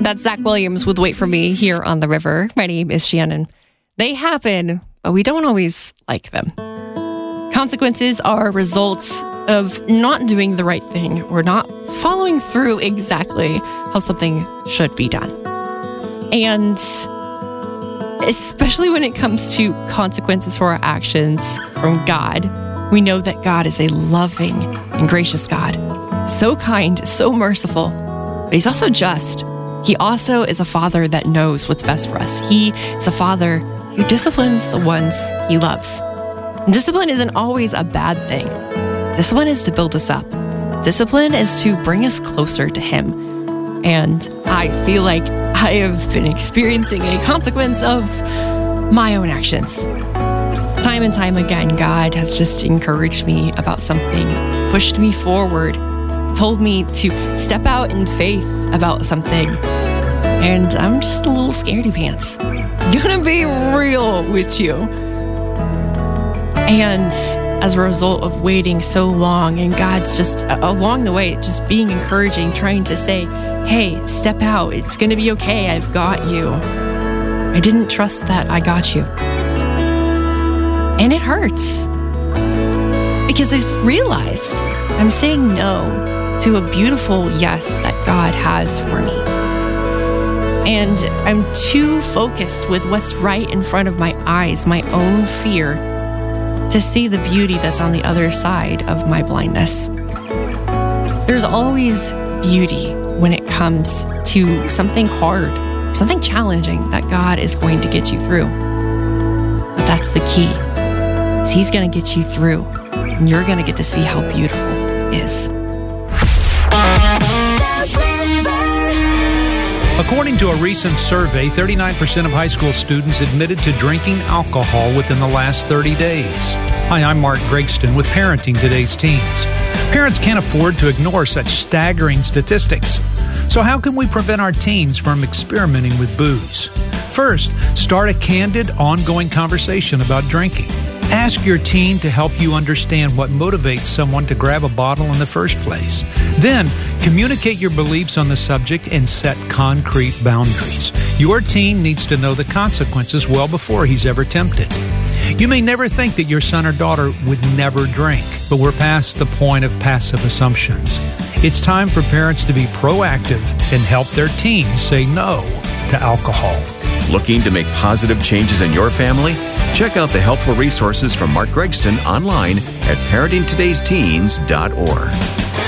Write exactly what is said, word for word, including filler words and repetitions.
That's Zach Williams with Wait For Me here on The River. My name is Shannon. They happen, but we don't always like them. Consequences are results of not doing the right thing or not following through exactly how something should be done. And especially when it comes to consequences for our actions from God, we know that God is a loving and gracious God. So kind, so merciful, but he's also just. He also is a father that knows what's best for us. He is a father who disciplines the ones he loves. And discipline isn't always a bad thing. Discipline is to build us up. Discipline is to bring us closer to him. And I feel like I have been experiencing a consequence of my own actions. Time and time again, God has just encouraged me about something, pushed me forward, told me to step out in faith about something. And I'm just a little scaredy pants. Gonna be real with you. And as a result of waiting so long, and God's just uh, along the way, just being encouraging, trying to say, hey, step out. It's gonna be okay. I've got you. I didn't trust that I got you. And it hurts. Because I realized I'm saying no to a beautiful yes that God has for me. And I'm too focused with what's right in front of my eyes, my own fear, to see the beauty that's on the other side of my blindness. There's always beauty when it comes to something hard, something challenging that God is going to get you through. But that's the key. Is he's going to get you through, and you're going to get to see how beautiful it is. According to a recent survey, thirty-nine percent of high school students admitted to drinking alcohol within the last thirty days. Hi, I'm Mark Gregston with Parenting Today's Teens. Parents can't afford to ignore such staggering statistics. So how can we prevent our teens from experimenting with booze? First, start a candid, ongoing conversation about drinking. Ask your teen to help you understand what motivates someone to grab a bottle in the first place. Then, communicate your beliefs on the subject and set concrete boundaries. Your teen needs to know the consequences well before he's ever tempted. You may never think that your son or daughter would never drink, but we're past the point of passive assumptions. It's time for parents to be proactive and help their teens say no to alcohol. Looking to make positive changes in your family? Check out the helpful resources from Mark Gregston online at parenting todays teens dot org.